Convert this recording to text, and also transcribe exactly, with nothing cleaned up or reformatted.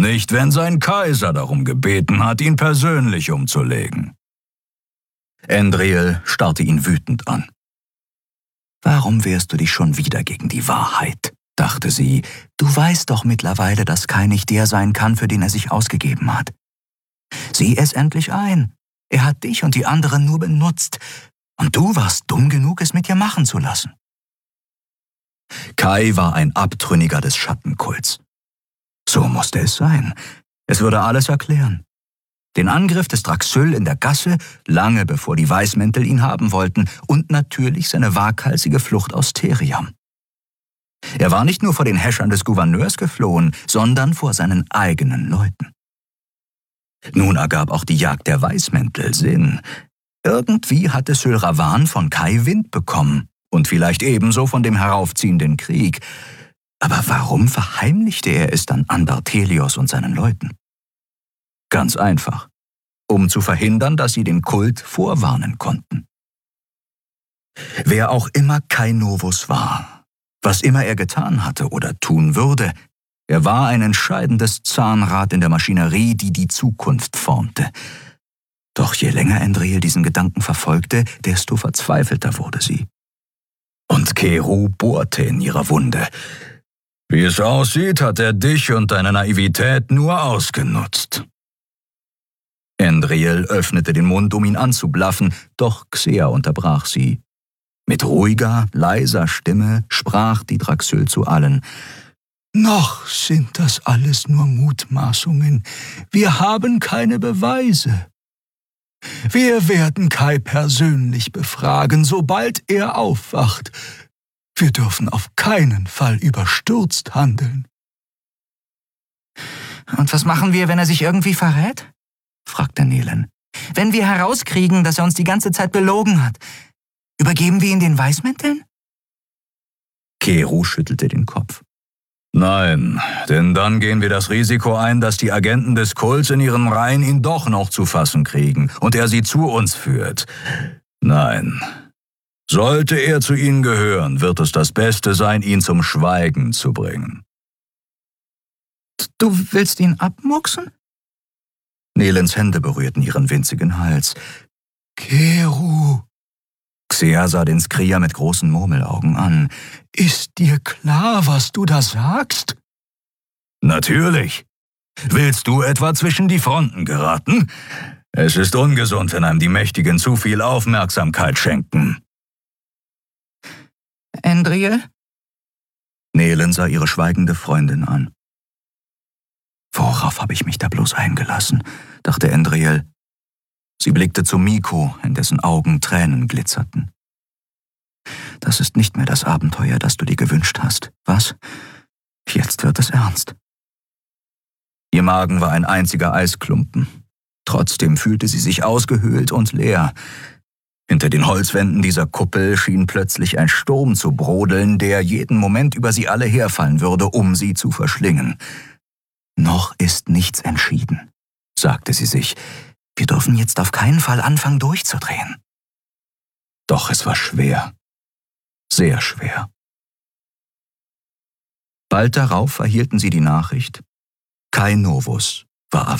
Nicht, wenn sein Kaiser darum gebeten hat, ihn persönlich umzulegen. Endriel starrte ihn wütend an. »Warum wehrst du dich schon wieder gegen die Wahrheit?«, dachte sie. »Du weißt doch mittlerweile, dass Kai nicht der sein kann, für den er sich ausgegeben hat. Sieh es endlich ein. Er hat dich und die anderen nur benutzt. Und du warst dumm genug, es mit dir machen zu lassen.« Kai war ein Abtrünniger des Schattenkults. So musste es sein. Es würde alles erklären. Den Angriff des Draxyl in der Gasse, lange bevor die Weißmäntel ihn haben wollten, und natürlich seine waghalsige Flucht aus Theriam. Er war nicht nur vor den Häschern des Gouverneurs geflohen, sondern vor seinen eigenen Leuten. Nun ergab auch die Jagd der Weißmäntel Sinn. Irgendwie hatte Syl Ravan von Kai Wind bekommen und vielleicht ebenso von dem heraufziehenden Krieg. Aber warum verheimlichte er es dann an Barthelios und seinen Leuten? Ganz einfach, um zu verhindern, dass sie den Kult vorwarnen konnten. Wer auch immer Kai Novus war, was immer er getan hatte oder tun würde, er war ein entscheidendes Zahnrad in der Maschinerie, die die Zukunft formte. Doch je länger Endriel diesen Gedanken verfolgte, desto verzweifelter wurde sie. Und Keru bohrte in ihrer Wunde. »Wie es aussieht, hat er dich und deine Naivität nur ausgenutzt.« Endriel öffnete den Mund, um ihn anzublaffen, doch Xea unterbrach sie. Mit ruhiger, leiser Stimme sprach die Draxyl zu allen. »Noch sind das alles nur Mutmaßungen. Wir haben keine Beweise. Wir werden Kai persönlich befragen, sobald er aufwacht. Wir dürfen auf keinen Fall überstürzt handeln.« »Und was machen wir, wenn er sich irgendwie verrät?« fragte Nehlen. »Wenn wir herauskriegen, dass er uns die ganze Zeit belogen hat, übergeben wir ihn den Weißmänteln?« Keru schüttelte den Kopf. »Nein, denn dann gehen wir das Risiko ein, dass die Agenten des Kults in ihren Reihen ihn doch noch zu fassen kriegen und er sie zu uns führt. Nein. Sollte er zu ihnen gehören, wird es das Beste sein, ihn zum Schweigen zu bringen.« »Du willst ihn abmurksen?« Nelens Hände berührten ihren winzigen Hals. »Keru!« Xea sah den Skrier mit großen Murmelaugen an. »Ist dir klar, was du da sagst?« »Natürlich. Willst du etwa zwischen die Fronten geraten? Es ist ungesund, wenn einem die Mächtigen zu viel Aufmerksamkeit schenken.« »Endriel?« Nehlen sah ihre schweigende Freundin an. »Worauf habe ich mich da bloß eingelassen?«, dachte Endriel. Sie blickte zu Miko, in dessen Augen Tränen glitzerten. »Das ist nicht mehr das Abenteuer, das du dir gewünscht hast, was? Jetzt wird es ernst.« Ihr Magen war ein einziger Eisklumpen. Trotzdem fühlte sie sich ausgehöhlt und leer. Hinter den Holzwänden dieser Kuppel schien plötzlich ein Sturm zu brodeln, der jeden Moment über sie alle herfallen würde, um sie zu verschlingen. »Noch ist nichts entschieden«, sagte sie sich. »Wir dürfen jetzt auf keinen Fall anfangen, durchzudrehen.« Doch es war schwer. Sehr schwer. Bald darauf erhielten sie die Nachricht, Kai Novus war